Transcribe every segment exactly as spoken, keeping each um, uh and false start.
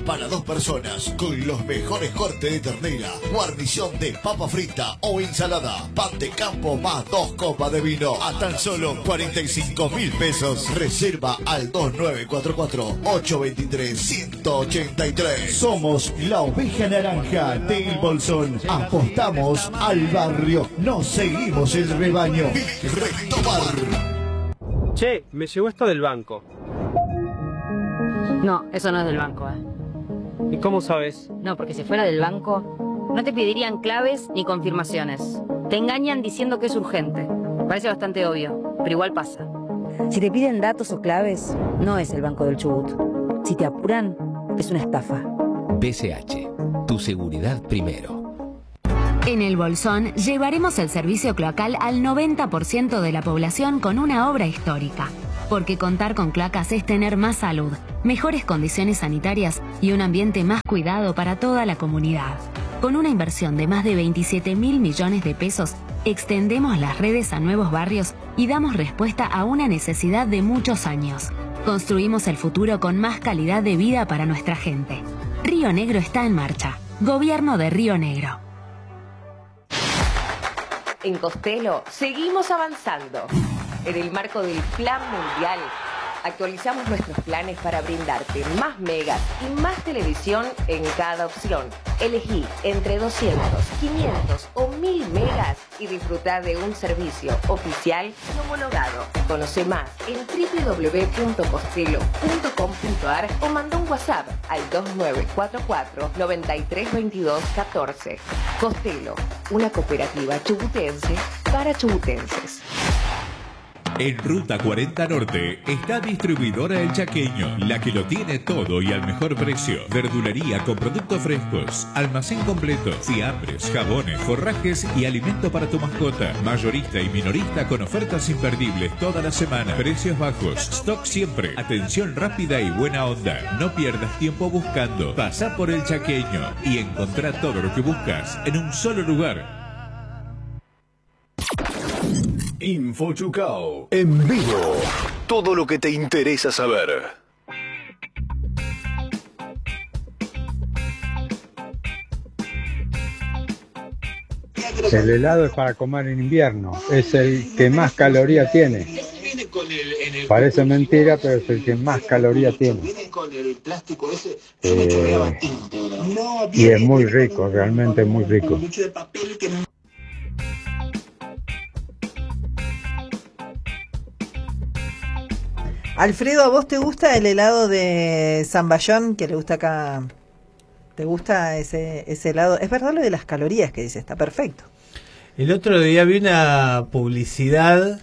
para dos personas con los mejores cortes de ternera, guarnición de papa frita o ensalada, pan de campo más dos copas de vino a tan solo cuarenta y cinco mil pesos. Reserva al dos nueve cuatro cuatro, ocho dos tres, uno ocho tres. Somos la oveja naranja del Bolsón. Apostamos al barrio, no seguimos el rebaño. Retomar. Che, me llegó esto del banco. No, eso no es del banco, ¿eh? ¿Y cómo sabes? No, porque si fuera del banco, no te pedirían claves ni confirmaciones. Te engañan diciendo que es urgente. Parece bastante obvio, pero igual pasa. Si te piden datos o claves, no es el Banco del Chubut. Si te apuran, es una estafa. B C H, tu seguridad primero. En el Bolsón llevaremos el servicio cloacal al noventa por ciento de la población con una obra histórica. Porque contar con cloacas es tener más salud, mejores condiciones sanitarias y un ambiente más cuidado para toda la comunidad. Con una inversión de más de veintisiete mil millones de pesos, extendemos las redes a nuevos barrios y damos respuesta a una necesidad de muchos años. Construimos el futuro con más calidad de vida para nuestra gente. Río Negro está en marcha. Gobierno de Río Negro. En Costello seguimos avanzando. En el marco del Plan Mundial, actualizamos nuestros planes para brindarte más megas y más televisión en cada opción. Elegí entre doscientos, quinientos o mil megas y disfruta de un servicio oficial y homologado. Conoce más en doble u doble u doble u punto costello punto com punto ar o manda un WhatsApp al dos nueve cuatro cuatro, nueve tres dos dos, uno cuatro. Costello, una cooperativa chubutense para chubutenses. En Ruta cuarenta Norte está distribuidora El Chaqueño, la que lo tiene todo y al mejor precio. Verdulería con productos frescos, almacén completo, fiambres, jabones, forrajes y alimento para tu mascota. Mayorista y minorista con ofertas imperdibles toda la semana. Precios bajos, stock siempre, atención rápida y buena onda. No pierdas tiempo buscando. Pasa por El Chaqueño y encontrá todo lo que buscas en un solo lugar. Info Chucao en vivo. Todo lo que te interesa saber. El helado es para comer en invierno. Es el que más calorías tiene. Parece mentira, pero es el que más calorías tiene. Eh, y es muy rico, realmente muy rico. Alfredo, ¿a vos te gusta el helado de Zamballón que le gusta acá? ¿Te gusta ese, ese helado? Es verdad lo de las calorías que dice, está perfecto. El otro día vi una publicidad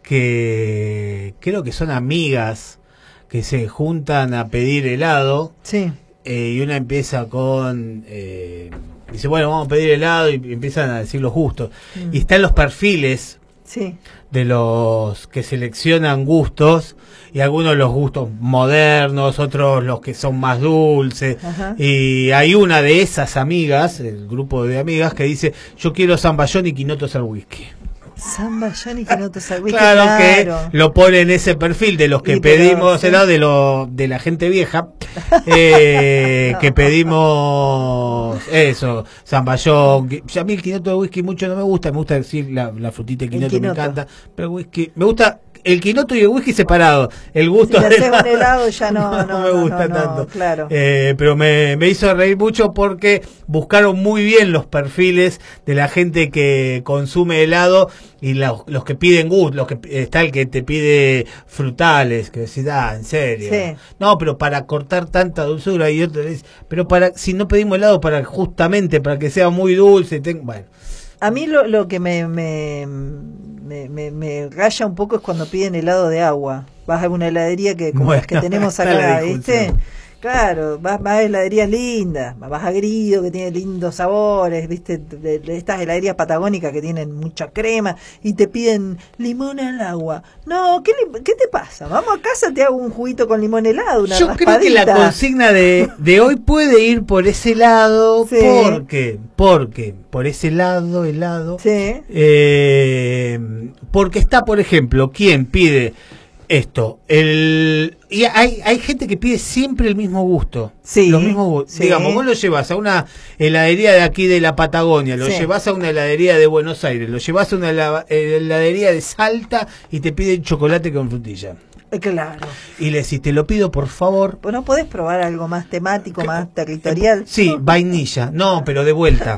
que creo que son amigas que se juntan a pedir helado. Sí. Eh, y una empieza con... Eh, dice, bueno, vamos a pedir helado y empiezan a decir los gustos. Mm. Y están los perfiles. Sí. De los que seleccionan gustos, y algunos los gustos modernos, otros los que son más dulces. Ajá. Y hay una de esas amigas, el grupo de amigas, que dice, yo quiero zamballón y quinotos al whisky. Zamballón y quinotos al whisky. Claro, claro, que lo pone en ese perfil de los que y pedimos pero, helado, de lo de la gente vieja, eh, no. que pedimos eso, zamballón. Que, a mí el quinoto de whisky mucho no me gusta, me gusta decir la, la frutita de quinoto, quinoto me encanta, pero whisky, me gusta el quinoto y el whisky separado. El gusto si de le haces un helado ya no, no, no me gusta no, no, tanto. Claro. Eh, pero me, me hizo reír mucho porque buscaron muy bien los perfiles de la gente que consume helado y los, los que piden gusto, los que está el que te pide frutales, que decís, ah, en serio. Sí. No, pero para cortar tanta dulzura, y otro dice, pero para si no pedimos helado para justamente para que sea muy dulce, ten, bueno. A mí lo, lo que me, me, me, me, me raya un poco es cuando piden helado de agua. Vas a una heladería que como bueno, las que tenemos acá, ¿viste? Claro, vas, vas a heladerías lindas, vas a Grido, que tiene lindos sabores, ¿viste? De, de estas heladerías patagónicas que tienen mucha crema y te piden limón al agua. No, ¿qué, qué te pasa? Vamos a casa, te hago un juguito con limón helado, una Yo raspadita. Creo que la consigna de, de hoy puede ir por ese lado, sí. porque, porque, por ese lado, helado, sí. eh, porque está, por ejemplo, quien pide esto, el y hay hay gente que pide siempre el mismo gusto. Sí. Los mismos gustos. Sí. Digamos, vos lo llevas a una heladería de aquí de la Patagonia, lo Sí. llevas a una heladería de Buenos Aires, lo llevas a una hela- heladería de Salta y te piden chocolate con frutilla. Eh, Claro. Y le decís, te lo pido por favor. Pues no podés probar algo más temático, más territorial. Sí, vainilla. No, pero de vuelta.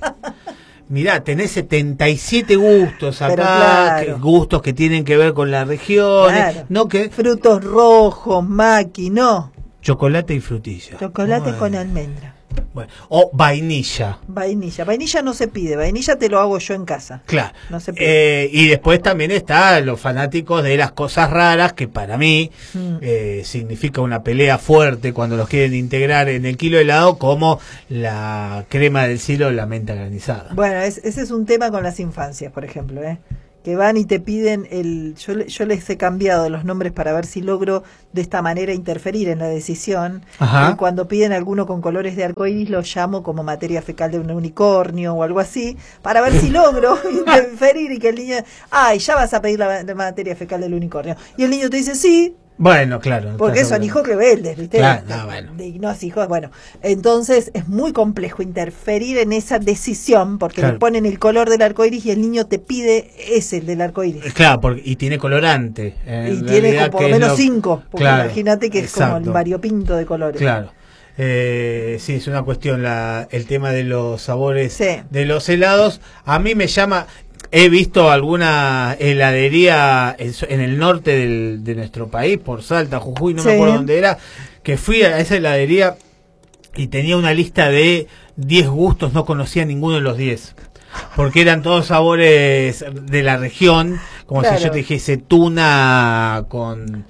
Mirá, tenés setenta y siete gustos acá, Pero claro. que- gustos que tienen que ver con la región, Claro. no que Frutos rojos, maqui, no. chocolate y frutilla. Chocolate Bueno, con almendra. bueno. O vainilla. Vainilla. Vainilla no se pide. Vainilla te lo hago yo en casa. Claro. No se pide. Eh, y después también están los fanáticos de las cosas raras, que para mí Mm. eh, significa una pelea fuerte cuando los quieren integrar en el kilo de helado, como la crema del cielo o la menta granizada. Bueno, es- ese es un tema con las infancias, por ejemplo, ¿eh? Que van y te piden el... Yo, le- yo les he cambiado los nombres para ver si logro de esta manera interferir en la decisión. Ajá. Y cuando piden alguno con colores de arcoíris, lo llamo como materia fecal de un unicornio o algo así, para ver si logro interferir y que el niño... Ay, ya vas a pedir la, la materia fecal del unicornio. Y el niño te dice, sí, Bueno, claro. porque está son seguro. hijos rebeldes, ¿viste? Claro, no, bueno. De ignotos hijos, bueno. Entonces es muy complejo interferir en esa decisión porque Claro. le ponen el color del arco iris y el niño te pide ese, el del arco iris. Claro, porque, y tiene colorante. en Y tiene realidad, como por que lo es menos lo- cinco, porque Claro, imagínate que es como exacto. el variopinto de colores. Claro. Eh, sí, es una cuestión la, el tema de los sabores Sí. de los helados. A mí me llama, he visto alguna heladería en, en el norte del, de nuestro país, por Salta, Jujuy, no Sí. me acuerdo dónde era, que fui a esa heladería y tenía una lista de diez gustos, no conocía ninguno de los diez. Porque eran todos sabores de la región, como Claro. si yo te dijese tuna con...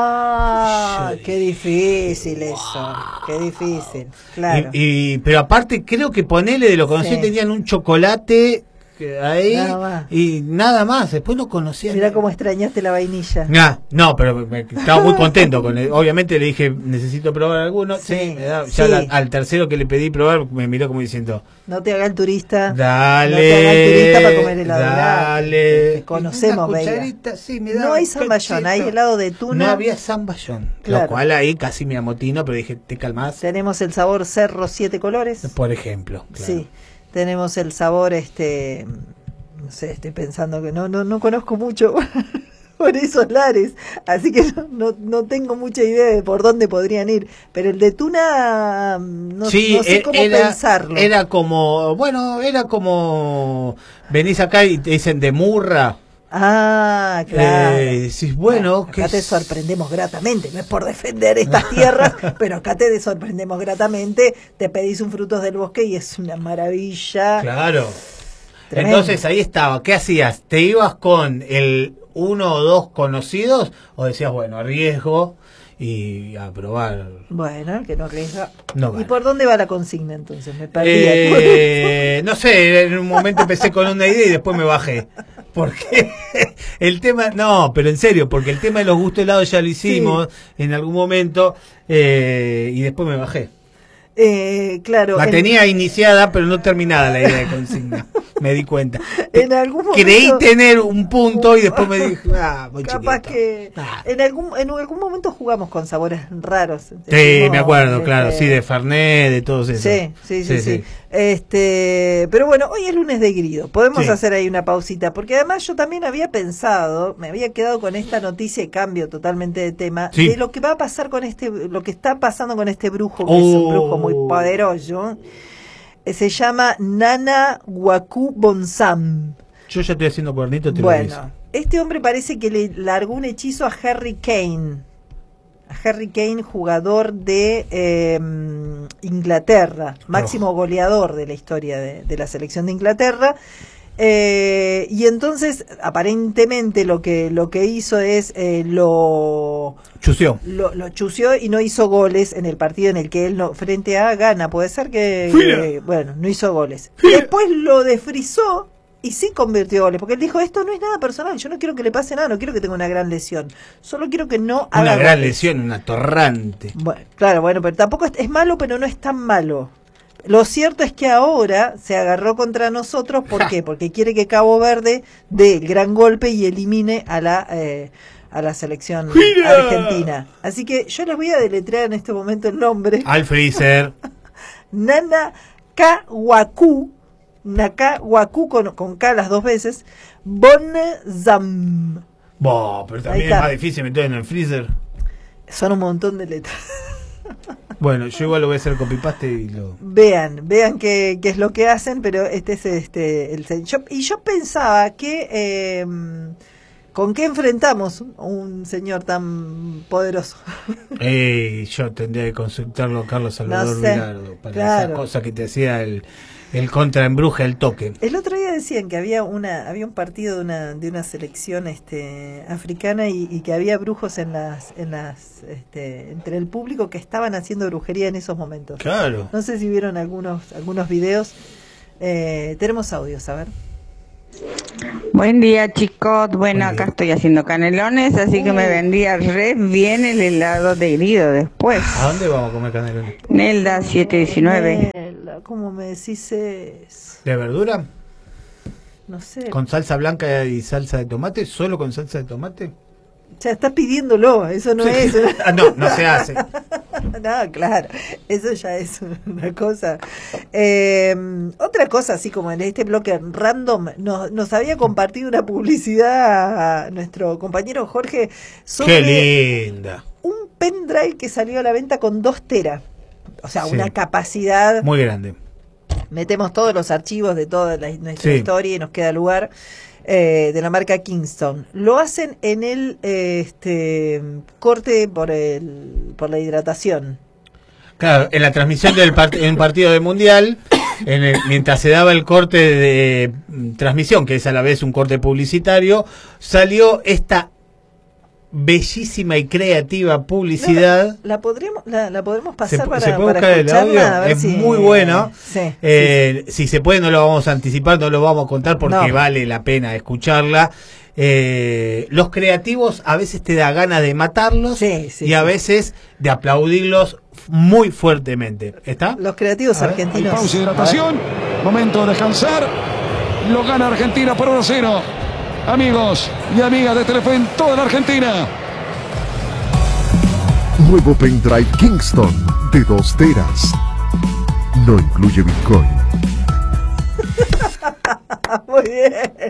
Ah, qué difícil eso, qué difícil, claro. Y, y- pero aparte creo que ponele de lo que conocí Sí. tenían un chocolate que ahí Nada más. y nada más, después no conocía. Mirá cómo extrañaste la vainilla. Nah, no, pero me, estaba muy contento con él. Obviamente le dije, necesito probar alguno. Sí, Sí, me da- ya sí. la- al tercero que le pedí probar me miró como diciendo, No te haga el turista. dale, No te haga el turista para comer helado. dale. Te conocemos, Una Veiga. cucharita, sí, me da No hay un zamballón, cachito. hay helado de tuna. No había zamballón, Claro. lo cual ahí casi me amotino, pero dije, te calmas, Tenemos el sabor cerro siete colores. por ejemplo. Claro. Sí. Tenemos el sabor, este, no sé, estoy pensando que no, no, no conozco mucho por esos lares, así que no, no, no tengo mucha idea de por dónde podrían ir. Pero el de tuna, no, Sí, no sé e- cómo era, pensarlo. era como, bueno, era como, venís acá y te dicen de murra. Ah, claro. Eh, decís, bueno, acá que te es- sorprendemos gratamente, no es por defender estas tierras, pero acá te sorprendemos gratamente, te pedís un frutos del bosque y es una maravilla. Claro. Tremendo. Entonces ahí estaba, ¿qué hacías? ¿Te ibas con el uno o dos conocidos o decías, bueno, arriesgo y a probar? Bueno, el que no arriesga. No ¿Y vale. por dónde va la consigna entonces? Me perdí. Eh, no sé, en un momento empecé con una idea y después me bajé. Porque el tema, no, pero en serio, porque el tema de los gustos helados ya lo hicimos en algún momento eh, y después me bajé. Eh, claro. La en, tenía iniciada, pero no terminada la idea de consigna. Me di cuenta. en algún momento. Creí tener un punto y después me dije, ah, muy Capaz chiquito. que Ah. en algún en algún momento jugamos con sabores raros. Sí, Decimos, me acuerdo, este, claro, sí, de Fernet, de todos esos. Sí, sí, sí, sí, Este, pero bueno, hoy es lunes de grido. Podemos Sí. hacer ahí una pausita, porque además yo también había pensado, me había quedado con esta noticia y cambio totalmente de tema, Sí. de lo que va a pasar con este, lo que está pasando con este brujo, que es un Oh. brujo muy poderoso. Eh, Se llama Nana Waku Bonsam. Yo ya estoy haciendo cuernito, te lo Bueno, aviso. este hombre parece que le largó un hechizo a Harry Kane. A Harry Kane, jugador de eh, Inglaterra, máximo goleador de la historia de, de la selección de Inglaterra. Eh, y entonces, aparentemente, lo que lo que hizo es eh, lo, Chució. lo lo chució y no hizo goles en el partido en el que él no, frente a Ghana, puede ser que, Fira. que, bueno, no hizo goles. Y después lo desfrizó y sí convirtió goles, porque él dijo, esto no es nada personal, yo no quiero que le pase nada, no quiero que tenga una gran lesión, solo quiero que no haga Una gran goles". lesión, una torrante. Bueno, claro, bueno, pero tampoco es, es malo, pero no es tan malo. Lo cierto es que ahora se agarró contra nosotros, ¿por qué? Porque quiere que Cabo Verde dé el gran golpe y elimine a la eh, a la selección ¡Mira! argentina. Así que yo les voy a deletrear en este momento el nombre. Al freezer. Nana Kawaku, Nakawaku con, con K las dos veces, Bonzam. Bo, pero también es más difícil meter en el freezer. Son un montón de letras. Bueno, yo igual lo voy a hacer copy-paste y lo... Vean, vean qué, qué es lo que hacen, pero este es este el yo, y yo pensaba que eh, ¿con qué enfrentamos a un señor tan poderoso? Eh, yo tendría que consultarlo a Carlos Salvador No sé, Vilardo para claro. esa cosa que te hacía el, el contraembruje, el toque. El otro día decían que había una había un partido de una de una selección este africana y, y que había brujos en las en las este entre el público que estaban haciendo brujería en esos momentos. Claro. No sé si vieron algunos algunos videos. Eh, tenemos audios, a ver. Buen día, chicos. Bueno, acá estoy haciendo canelones, así que me vendría re bien el helado de grido después. ¿A dónde vamos a comer canelones? Nelda siete diecinueve. Nelda, ¿cómo me decís eso? ¿De verdura? No sé. ¿Con salsa blanca y salsa de tomate? ¿Solo con salsa de tomate? O sea, está pidiéndolo, eso no Sí. es. Ah, no, no se hace. No, claro, eso ya es una cosa. Eh, otra cosa, así como en este bloque random, nos, nos había compartido una publicidad a nuestro compañero Jorge sobre ¡Qué linda! un pendrive que salió a la venta con dos teras. O sea, Sí. una capacidad. Muy grande. Metemos todos los archivos de toda la, nuestra Sí. historia y nos queda lugar. Eh, de la marca Kingston. Lo hacen en el eh, este corte por el por la hidratación. Claro, en la transmisión del part en un partido de mundial, en el, mientras se daba el corte de, de mm, transmisión, que es a la vez un corte publicitario, salió esta bellísima y creativa publicidad. No, la, la podríamos la, la podremos pasar se, para, se puede para buscar el escucharla, audio, a ver es si, muy bueno. Sí, eh, sí, sí. Si se puede no lo vamos a anticipar, no lo vamos a contar porque No. vale la pena escucharla. Eh, los creativos a veces te da ganas de matarlos Sí, sí, y a sí. veces de aplaudirlos muy fuertemente. ¿Está? Los creativos A ver. argentinos. Hay pausa y hidratación. Momento de descansar. Lo gana Argentina por uno a cero. Amigos y amigas de Telefe en toda la Argentina. Nuevo pendrive Kingston de dos teras. No incluye Bitcoin. Muy bien.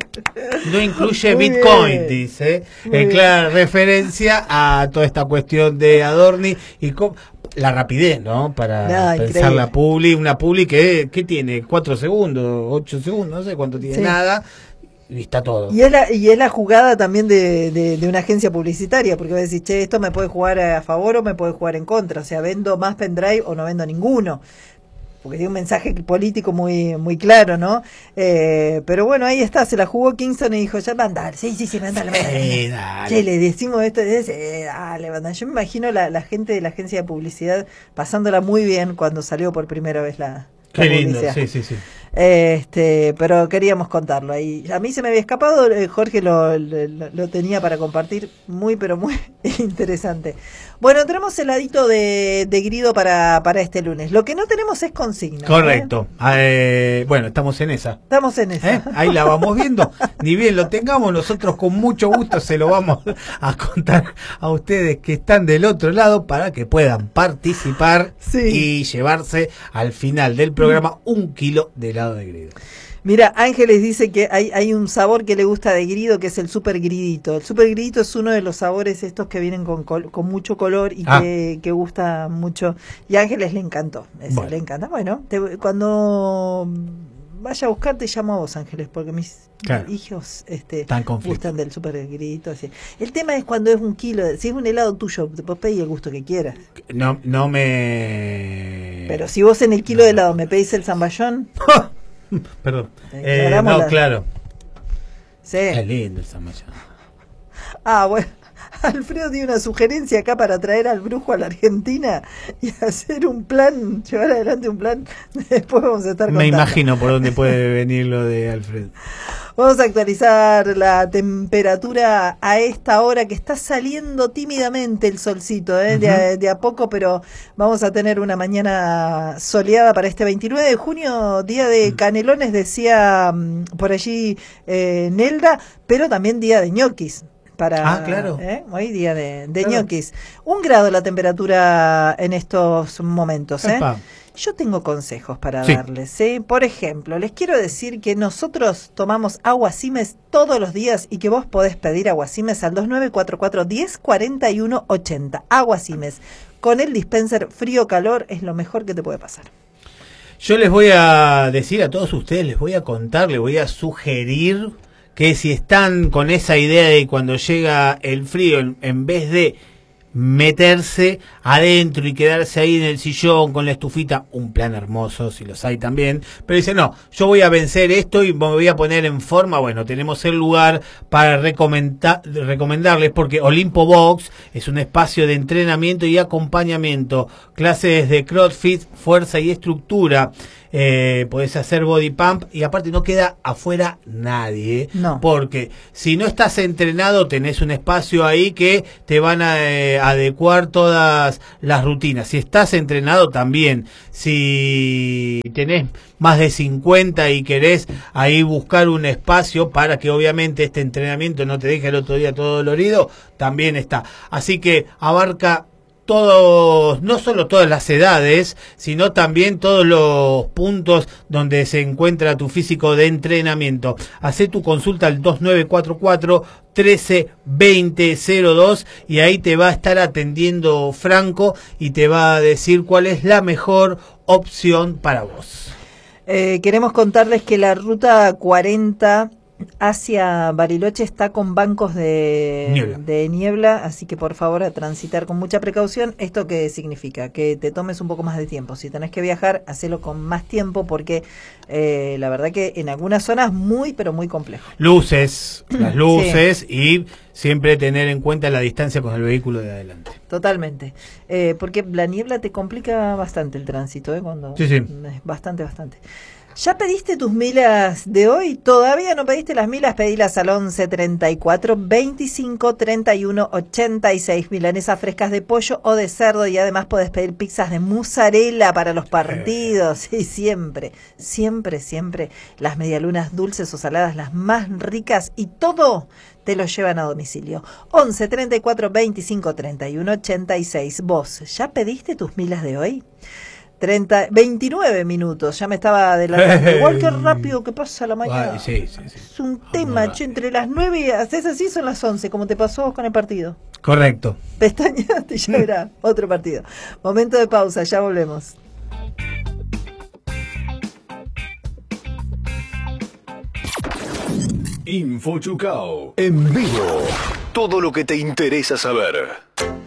No incluye Muy Bitcoin, bien. dice, Muy en bien. clara referencia a toda esta cuestión de Adorni y cómo- la rapidez, ¿no? Para No, pensar increíble. la publi, una publi que, que tiene cuatro segundos, ocho segundos, no sé cuánto tiene, Sí. nada, y está todo. Y es la, y es la jugada también de, de, de una agencia publicitaria, porque va a decir, che, esto me puede jugar a favor o me puede jugar en contra, o sea, vendo más pendrive o no vendo ninguno, porque tiene un mensaje político muy muy claro, ¿no? Eh, pero bueno, ahí está, se la jugó Kingston y dijo, ya mandale, sí, sí, sí, mandale, mandale. Sí, dale. Che, le decimos esto, y dice, eh, dale, mandale. Yo me imagino la, la gente de la agencia de publicidad pasándola muy bien cuando salió por primera vez la, la Qué lindo, publicidad. sí, sí, sí. Este, pero queríamos contarlo ahí. A mí se me había escapado, eh, Jorge lo, lo, lo tenía para compartir, muy pero muy interesante. Bueno, tenemos heladito de, de grido para, para este lunes. Lo que no tenemos es consigna. Correcto. Eh, bueno, estamos en esa. Estamos en eso. ¿Eh? Ahí la vamos viendo. Ni bien lo tengamos, nosotros con mucho gusto se lo vamos a contar a ustedes que están del otro lado para que puedan participar Sí. y llevarse al final del programa un kilo de helado de grido. Mira, Ángeles dice que hay, hay un sabor que le gusta de grido, que es el super gridito. El super gridito es uno de los sabores estos que vienen con, col- con mucho color y Ah. que, que gusta mucho. Y a Ángeles le encantó. Ese, Bueno. le encanta. Bueno, te- cuando vaya a buscar te llamo a vos, Ángeles, porque mis Claro. hijos este, Está en conflicto. gustan del super gridito. Así. El tema es cuando es un kilo, de- si es un helado tuyo, te puedes pedir el gusto que quieras. No, no me... Pero si vos en el kilo de helado me pedís el zamballón, Perdón. Eh, Eh, ignoramos no, la- claro. sí. Es lindo el zamballón. Ah, bueno. Alfredo tiene una sugerencia acá para traer al brujo a la Argentina y hacer un plan, llevar adelante un plan. Después vamos a estar contando. Me imagino por dónde puede venir lo de Alfred. Vamos a actualizar la temperatura a esta hora que está saliendo tímidamente el solcito, ¿eh? de, a, de a poco, pero vamos a tener una mañana soleada para este veintinueve de junio, día de canelones, decía mm, por allí eh, Nelda, pero también día de ñoquis. para ah, claro. ¿eh? Hoy día de, de claro. ñoquis. Un grado la temperatura en estos momentos. ¿eh? Yo tengo consejos para sí. darles. ¿sí? Por ejemplo, les quiero decir que nosotros tomamos Aguasimes todos los días y que vos podés pedir Aguasimes al dos nueve cuatro cuatro, uno cero cuatro uno, ocho cero. Aguasimes con el dispenser frío-calor es lo mejor que te puede pasar. Yo les voy a decir a todos ustedes, les voy a contar, les voy a sugerir que si están con esa idea de cuando llega el frío, en, en vez de meterse adentro y quedarse ahí en el sillón con la estufita, un plan hermoso, si los hay también, pero dice, no, yo voy a vencer esto y me voy a poner en forma. Bueno, tenemos el lugar para recomendar, recomendarles, porque Olimpo Box es un espacio de entrenamiento y acompañamiento, clases de CrossFit, fuerza y estructura. Eh, podés hacer body pump y aparte no queda afuera nadie, no. porque si no estás entrenado tenés un espacio ahí que te van a eh, adecuar todas las rutinas. Si estás entrenado también, si tenés más de cincuenta y querés ahí buscar un espacio para que obviamente este entrenamiento no te deje el otro día todo dolorido, también está. Así que abarca todos, no solo todas las edades, sino también todos los puntos donde se encuentra tu físico de entrenamiento. Hacé tu consulta al dos nueve cuatro cuatro, uno tres dos cero cero dos y ahí te va a estar atendiendo Franco y te va a decir cuál es la mejor opción para vos. Eh, queremos contarles que la ruta cuarenta hacia Bariloche está con bancos de niebla. de niebla, así que por favor a transitar con mucha precaución. ¿Esto qué significa? Que te tomes un poco más de tiempo. Si tenés que viajar, hacelo con más tiempo porque eh, la verdad que en algunas zonas muy, pero muy complejo. Luces, las luces sí. y siempre tener en cuenta la distancia con el vehículo de adelante. Totalmente, eh, porque la niebla te complica bastante el tránsito, ¿eh? Cuando sí, sí. Bastante, bastante. ¿Ya pediste tus milas de hoy? ¿Todavía no pediste las milas? Pedilas al once treinta y cuatro, veinticinco, treinta y uno, ochenta y seis. Milanesas frescas de pollo o de cerdo y además podés pedir pizzas de mozzarella para los partidos. Y siempre, siempre, siempre las medialunas dulces o saladas las más ricas y todo te lo llevan a domicilio. once treinta y cuatro, veinticinco, treinta y uno, ochenta y seis. ¿Vos ya pediste tus milas de hoy? treinta, veintinueve minutos, ya me estaba adelantando. Hey. Igual que rápido que pasa la mañana. Ay, sí, sí, sí. Es un tema, che, entre las nueve y haces así son las once, como te pasó con el partido. Correcto. Pestañaste y ya verá otro partido. Momento de pausa, ya volvemos. Info Chucao, en vivo. Todo lo que te interesa saber.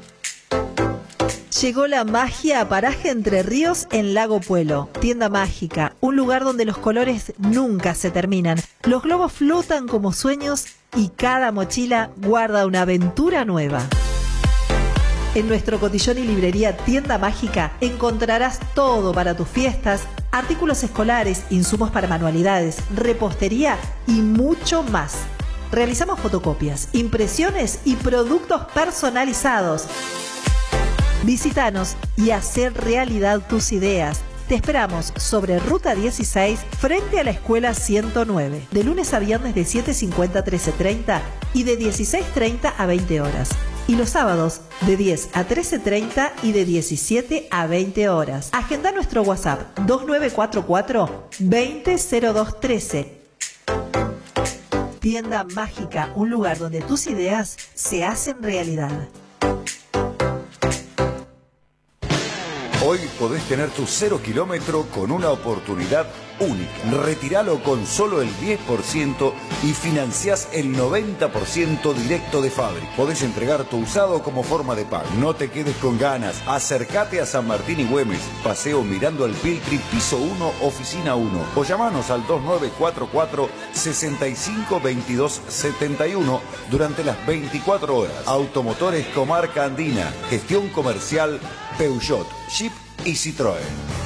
Llegó la magia a Paraje Entre Ríos en Lago Puelo. Tienda mágica, un lugar donde los colores nunca se terminan. Los globos flotan como sueños y cada mochila guarda una aventura nueva. En nuestro cotillón y librería Tienda Mágica encontrarás todo para tus fiestas, artículos escolares, insumos para manualidades, repostería y mucho más. Realizamos fotocopias, impresiones y productos personalizados. Visítanos y hacer realidad tus ideas. Te esperamos sobre Ruta dieciséis, frente a la Escuela ciento nueve, de lunes a viernes de siete cincuenta a trece treinta y de dieciséis treinta a veinte horas. Y los sábados de diez a trece treinta y de diecisiete a veinte horas. Agenda nuestro WhatsApp dos nueve cuatro cuatro, veinte cero dos trece. Tienda Mágica, un lugar donde tus ideas se hacen realidad. Hoy podés tener tu cero kilómetro con una oportunidad única. Retiralo con solo el diez por ciento y financiás el noventa por ciento directo de fábrica. Podés entregar tu usado como forma de pago. No te quedes con ganas. Acércate a San Martín y Güemes. Paseo Mirando al Piltri, piso uno, oficina uno. O llamanos al dos nueve cuatro cuatro, sesenta y cinco, veintidós, setenta y uno durante las veinticuatro horas. Automotores Comarca Andina. Gestión comercial Peugeot, Jeep y Citroën.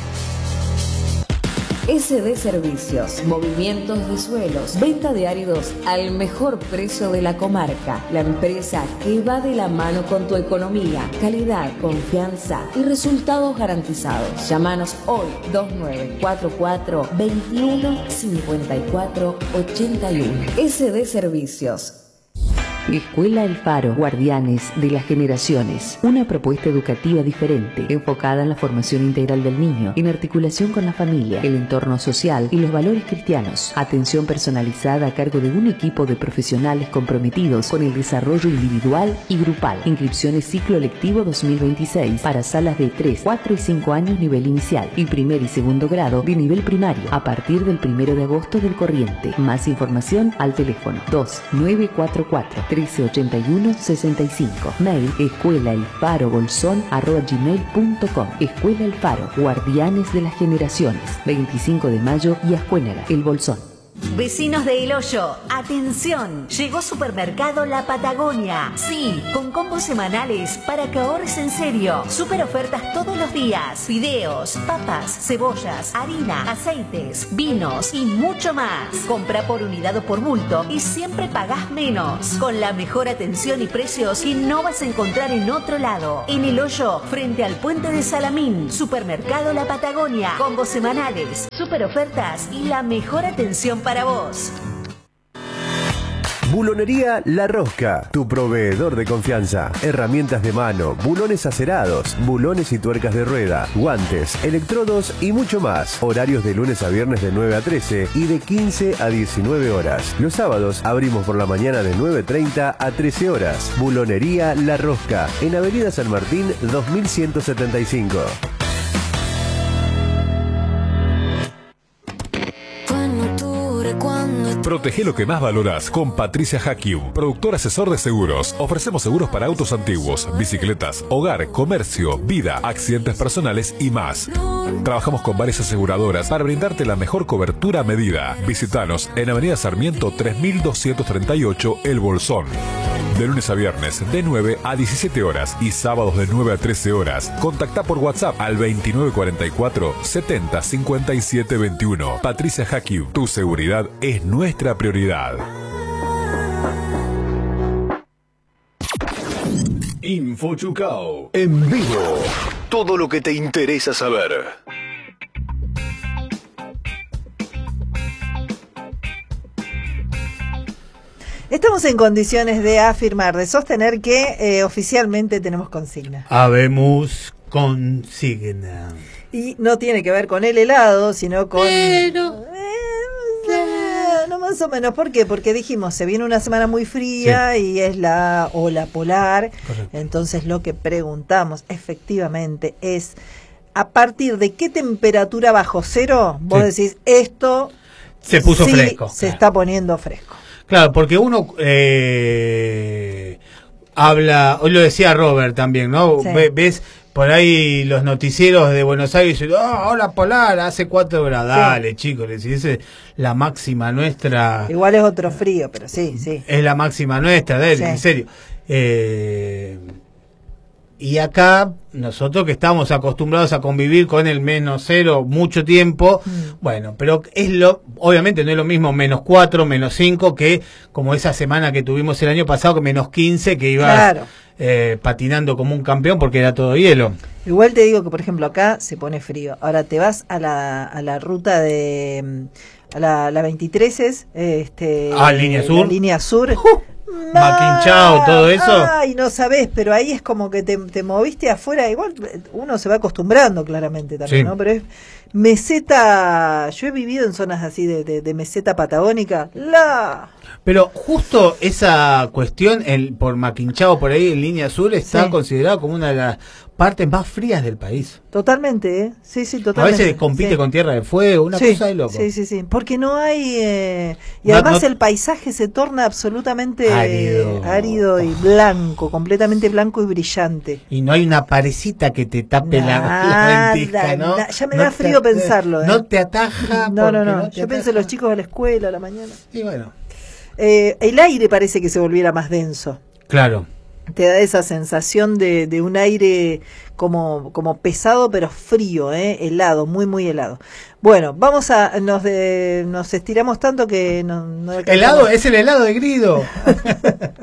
S D Servicios, movimientos de suelos, venta de áridos al mejor precio de la comarca. La empresa que va de la mano con tu economía, calidad, confianza y resultados garantizados. Llámanos hoy dos nueve cuatro cuatro, veintiuno, cincuenta y cuatro, ochenta y uno. S D Servicios. Escuela El Faro, Guardianes de las Generaciones. Una propuesta educativa diferente, enfocada en la formación integral del niño, en articulación con la familia, el entorno social y los valores cristianos. Atención personalizada a cargo de un equipo de profesionales comprometidos con el desarrollo individual y grupal. Inscripciones ciclo lectivo dos mil veintiséis para salas de tres, cuatro y cinco años nivel inicial y primer y segundo grado de nivel primario a partir del primero de agosto del corriente. Más información al teléfono dos nueve cuatro cuatro, uno tres ocho uno, seis cinco. Mail escuelaelfarobolsón arroba gmail punto com. Escuela El Faro, Guardianes de las Generaciones. veinticinco de mayo y Ascuénaga, El Bolsón. Vecinos de El Hoyo, atención, llegó Supermercado La Patagonia. Sí, con combos semanales para que ahorres en serio. Super ofertas todos los días. Fideos, papas, cebollas, harina, aceites, vinos y mucho más. Compra por unidad o por bulto y siempre pagás menos. Con la mejor atención y precios que no vas a encontrar en otro lado. En El Hoyo, frente al puente de Salamín. Supermercado La Patagonia. Combos semanales, super ofertas y la mejor atención para vos. Bulonería La Rosca, tu proveedor de confianza. Herramientas de mano, bulones acerados, bulones y tuercas de rueda, guantes, electrodos y mucho más. Horarios de lunes a viernes de nueve a trece y de quince a diecinueve horas. Los sábados abrimos por la mañana de nueve treinta a trece horas. Bulonería La Rosca, en Avenida San Martín dos mil ciento setenta y cinco. Protege lo que más valoras con Patricia Hakium, productor asesor de seguros. Ofrecemos seguros para autos antiguos, bicicletas, hogar, comercio, vida, accidentes personales y más. Trabajamos con varias aseguradoras para brindarte la mejor cobertura a medida. Visítanos en Avenida Sarmiento tres mil doscientos treinta y ocho, El Bolsón. De lunes a viernes de nueve a diecisiete horas y sábados de nueve a trece horas. Contacta por WhatsApp al veintinueve cuarenta y cuatro, setenta cincuenta y siete veintiuno. Patricia Hakium, tu seguridad es nuestra prioridad. Info Chucao en vivo. Todo lo que te interesa saber. Estamos en condiciones de afirmar, de sostener que eh, oficialmente tenemos consigna. Habemos consigna. Y no tiene que ver con el helado, sino con... Pero... Eh, no, más o menos. ¿Por qué? Porque dijimos, se viene una semana muy fría, sí, y es la ola polar. Correcto. Entonces lo que preguntamos efectivamente es, ¿a partir de qué temperatura bajo cero vos sí. decís esto se puso sí, fresco? Se claro. está poniendo fresco. Claro, porque uno eh, habla, hoy lo decía Robert también, ¿no? Sí. Ves por ahí los noticieros de Buenos Aires y dicen, oh, hola polar, hace cuatro grados. Sí. Dale, chicos, les dice la máxima nuestra. Igual es otro frío, pero sí, sí. Es la máxima nuestra, de él, sí. En serio. Eh, y acá, nosotros que estamos acostumbrados a convivir con el menos cero mucho tiempo, mm. bueno, pero es lo, obviamente no es lo mismo menos cuatro, menos cinco, que como esa semana que tuvimos el año pasado, que menos quince, que iba claro. eh, patinando como un campeón porque era todo hielo. Igual te digo que, por ejemplo, acá se pone frío. Ahora te vas a la, a la ruta de, a la, la veintitrés, este, ah, línea sur. La línea sur. Uh. Maquinchao, todo eso. Ay, no sabés, pero ahí es como que te, te moviste afuera. Igual uno se va acostumbrando claramente también, sí. ¿no? Pero es meseta. Yo he vivido en zonas así de, de, de meseta patagónica. La. Pero justo esa cuestión, el, por Maquinchao, por ahí en línea sur, está sí. considerado como una de las partes más frías del país. Totalmente, ¿eh? Sí, sí, totalmente. A veces compite sí. con Tierra de Fuego, una sí, cosa de loco. Sí, sí, sí. Porque no hay... Eh, y no, además no, el paisaje se torna absolutamente árido. Eh, árido y blanco, completamente blanco y brillante. Y no hay una parecita que te tape Nada, la, la ventisca, ¿no? Na, ya me no da frío te, pensarlo, ¿eh? No te ataja. No, no, no. no Yo ataja. pienso en los chicos de la escuela a la mañana. Y bueno. Eh, el aire parece que se volviera más denso. Claro. Te da esa sensación de, de un aire como, como pesado pero frío, ¿eh? Helado, muy muy helado. Bueno, vamos a, nos de, nos estiramos tanto que no, no helado, es el helado de Grido.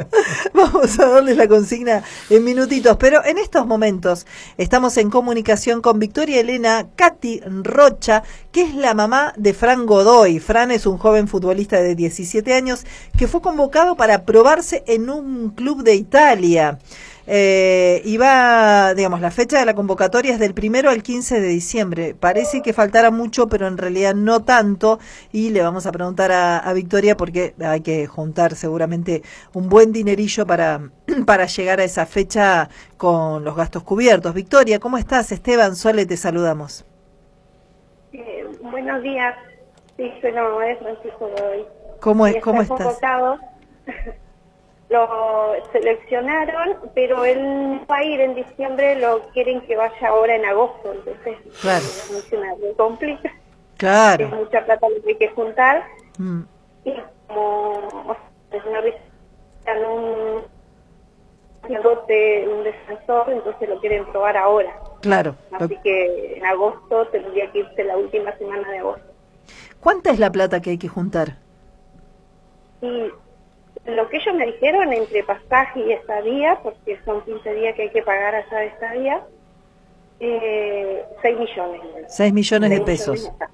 Vamos a darles la consigna en minutitos, pero en estos momentos estamos en comunicación con Victoria Elena Cati Rocha, que es la mamá de Fran Godoy. Fran es un joven futbolista de diecisiete años que fue convocado para probarse en un club de Italia. Eh, y va, digamos, la fecha de la convocatoria es del primero al quince de diciembre. Parece que faltará mucho, pero en realidad no tanto. Y le vamos a preguntar a, a Victoria porque hay que juntar seguramente un buen dinerillo para, para llegar a esa fecha con los gastos cubiertos. Victoria, ¿cómo estás? Esteban Sole, te saludamos. Eh, buenos días. Sí, soy la mamá de Francisco Godoy. ¿Cómo, es, ¿cómo estás? Convocado. Lo seleccionaron, pero él va a ir en diciembre, lo quieren que vaya ahora en agosto, entonces claro. funciona, me complica. Claro. Es mucha plata lo que hay que juntar. Mm. Y como es una visitan un pilote, un defensor, entonces lo quieren probar ahora. Claro. Así que en agosto tendría que irse la última semana de agosto. ¿Cuánta es la plata que hay que juntar? Y lo que ellos me dijeron, entre pasaje y estadía, porque son quince días que hay que pagar allá de estadía, eh, seis millones. seis millones de pesos.